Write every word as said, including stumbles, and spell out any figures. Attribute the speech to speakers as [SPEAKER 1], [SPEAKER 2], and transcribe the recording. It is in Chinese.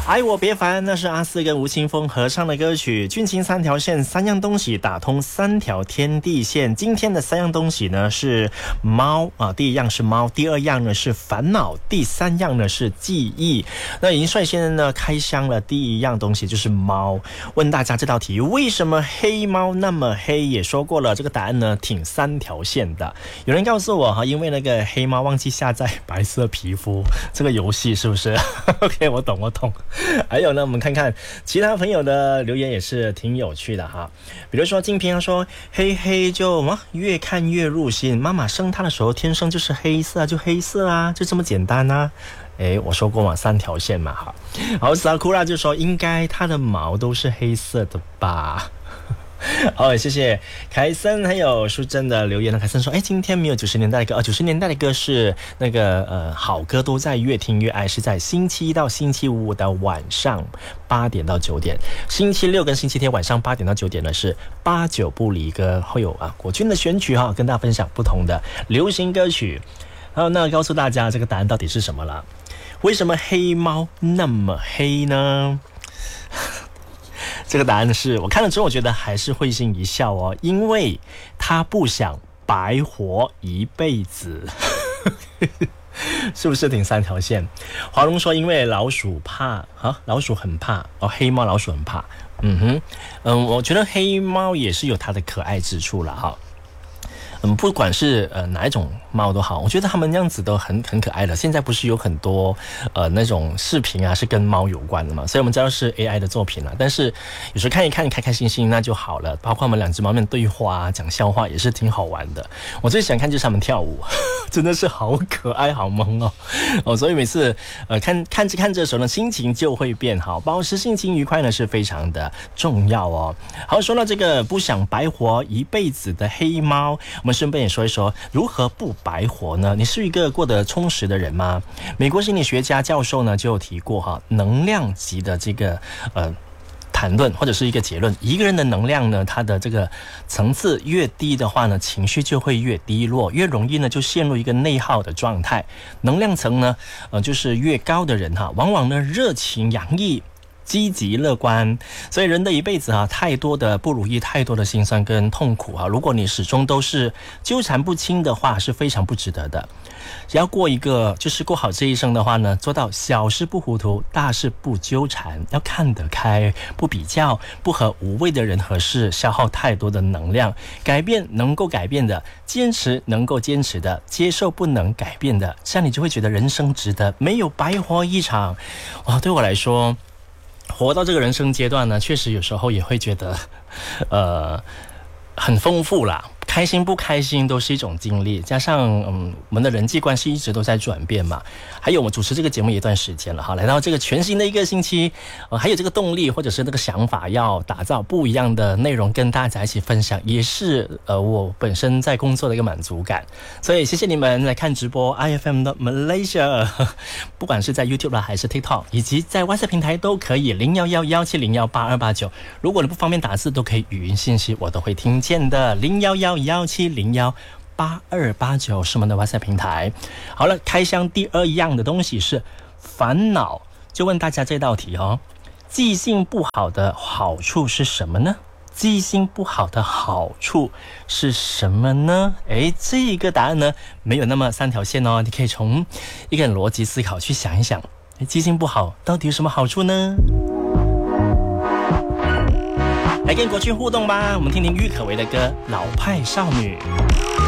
[SPEAKER 1] 爱我别烦，那是阿四跟吴青峰合唱的歌曲。军情三条线，三样东西打通三条天地线。今天的三样东西呢是猫啊，第一样是猫，第二样呢是烦恼，第三样呢是记忆。那已经率先呢开箱了第一样东西，就是猫。问大家这道题，为什么黑猫那么黑？也说过了，这个答案呢挺三条线的。有人告诉我哈，因为那个黑猫忘记下载白色皮肤这个游戏，是不是？OK， 我懂我懂。还有呢，我们看看其他朋友的留言也是挺有趣的哈。比如说金平说黑黑就啊越看越入心，妈妈生他的时候天生就是黑色，就黑色啊，就这么简单啊。诶，我说过嘛，三条线嘛哈。好，萨库拉就说应该他的毛都是黑色的吧。好，谢谢凯森还有淑珍的留言呢。凯森说哎，今天没有九十年代的歌，九十年代的歌是那个呃好歌都在越听越爱，是在星期一到星期五的晚上八点到九点，星期六跟星期天晚上八点到九点呢是八九不离歌，会有啊国军的选曲哈，跟大家分享不同的流行歌曲。好，那告诉大家这个答案到底是什么了？为什么黑猫那么黑呢？这个答案是我看了之后我觉得还是会心一笑哦，因为他不想白活一辈子。是不是挺三条线？华龙说因为老鼠怕啊，老鼠很怕哦，黑猫老鼠很怕。嗯哼，嗯，我觉得黑猫也是有它的可爱之处了哈。嗯，不管是呃哪一种猫都好，我觉得它们样子都很很可爱的。现在不是有很多呃那种视频啊是跟猫有关的嘛，所以我们知道是 A I 的作品了。但是有时候看一看开开心心那就好了。包括我们两只猫们对话啊、讲笑话也是挺好玩的。我最喜欢看就是它们跳舞，真的是好可爱、好萌哦哦！所以每次呃看看着看着的时候呢，心情就会变好，保持心情愉快呢是非常的重要哦。好，说到这个不想白活一辈子的黑猫，我们顺便也说一说如何不白活呢？你是一个过得充实的人吗？美国心理学家教授呢就有提过哈，能量级的这个呃谈论或者是一个结论，一个人的能量呢，它的这个层次越低的话呢，情绪就会越低落，越容易呢就陷入一个内耗的状态。能量层呢，呃，就是越高的人哈，往往呢热情洋溢，积极乐观。所以人的一辈子啊，太多的不如意，太多的辛酸跟痛苦啊，如果你始终都是纠缠不清的话，是非常不值得的。只要过一个就是过好这一生的话呢，做到小事不糊涂，大事不纠缠，要看得开，不比较，不和无谓的人和事消耗太多的能量，改变能够改变的，坚持能够坚持的，接受不能改变的，这样你就会觉得人生值得，没有白活一场。哇，对我来说活到这个人生阶段呢，确实有时候也会觉得呃很丰富啦，开心不开心都是一种经历，加上嗯我们的人际关系一直都在转变嘛，还有我主持这个节目一段时间了哈，来到这个全新的一个星期，呃还有这个动力或者是那个想法，要打造不一样的内容跟大家一起分享，也是呃我本身在工作的一个满足感。所以谢谢你们来看直播 I F M 的 Malaysia， 不管是在 YouTube 啦还是 TikTok 以及在 WhatsApp 平台都可以零一一一七零一八二八九，如果你不方便打字都可以语音信息，我都会听见的。零一一一七零一八二八九是我们的 WhatsApp 平台。好了，开箱第二样的东西是烦恼，就问大家这道题哦，记性不好的好处是什么呢？记性不好的好处是什么呢？诶，这个答案呢没有那么三条线哦，你可以从一个逻辑思考去想一想，记性不好到底有什么好处呢？来跟国军互动吧，我们听听郁可唯的歌《老派少女》。